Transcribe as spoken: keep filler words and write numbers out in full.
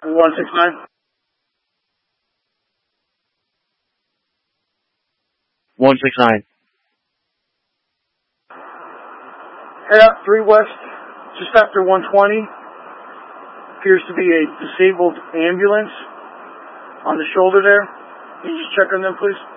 one six nine. one six nine. Head out three west, just after one twenty. Appears to be a disabled ambulance on the shoulder there. Can you just check on them, please?